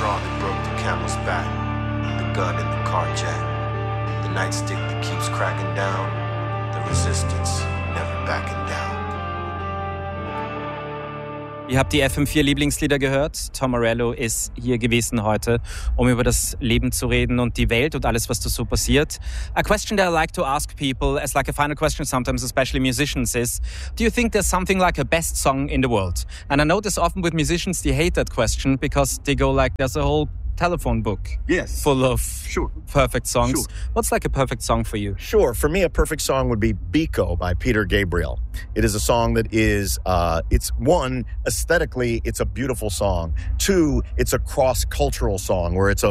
straw that broke the camel's back, the gun in the car jack, the nightstick that keeps cracking down, the resistance never backing down. Ihr habt die FM4 Lieblingslieder gehört. Tom Morello ist hier gewesen heute, um über das Leben zu reden und die Welt und alles, was da so passiert. A question that I like to ask people as like a final question sometimes, especially musicians, is, do you think there's something like a best song in the world? And I notice often with musicians, they hate that question because they go like, there's a whole telephone book full of perfect songs. Sure. What's like a perfect song for you? Sure. For me, a perfect song would be Biko by Peter Gabriel. It is a song that is, it's one, aesthetically, it's a beautiful song. Two, it's a cross-cultural song where it's